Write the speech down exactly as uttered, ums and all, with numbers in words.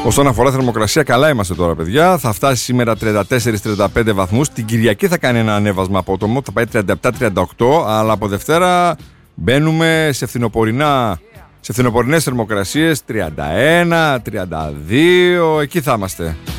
Όσον αφορά θερμοκρασία, καλά είμαστε τώρα, παιδιά. Θα φτάσει σήμερα τριάντα τέσσερα με τριάντα πέντε βαθμούς. Την Κυριακή θα κάνει ένα ανέβασμα απότομο. Θα πάει τριάντα επτά με τριάντα οκτώ. Αλλά από Δευτέρα μπαίνουμε σε φθινοπορεινά, σε φθινοπορεινές θερμοκρασίες. τριάντα ένα, τριάντα δύο. Εκεί θα είμαστε.